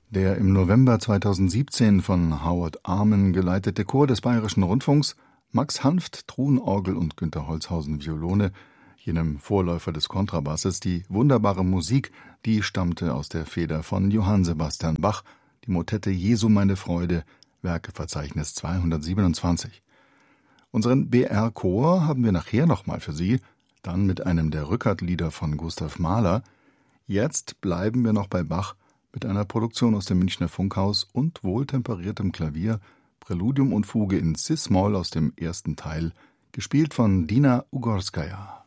Der im November 2017 von Howard Arman geleitete Chor des Bayerischen Rundfunks, Max Hanft Truhenorgel und Günter Holzhausen Violone, jenem Vorläufer des Kontrabasses, die wunderbare Musik, die stammte aus der Feder von Johann Sebastian Bach, die Motette Jesu meine Freude, Werkeverzeichnis 227. Unseren BR-Chor haben wir nachher nochmal für Sie, dann mit einem der Rückert-Lieder von Gustav Mahler. Jetzt bleiben wir noch bei Bach mit einer Produktion aus dem Münchner Funkhaus und wohltemperiertem Klavier, Präludium und Fuge in Cis-Moll aus dem ersten Teil, gespielt von Dina Ugorskaja.